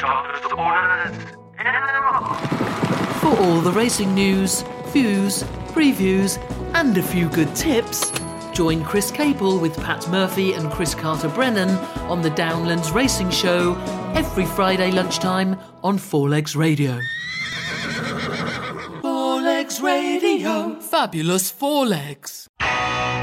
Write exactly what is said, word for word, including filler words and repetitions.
sharpest orders in the world. For all the racing news, views, previews, and a few good tips, join Chris Capel with Pat Murphy and Chris Carter-Brennan on the Downlands Racing Show every Friday lunchtime on Four Legs Radio. Four Legs Radio. Fabulous Four Legs.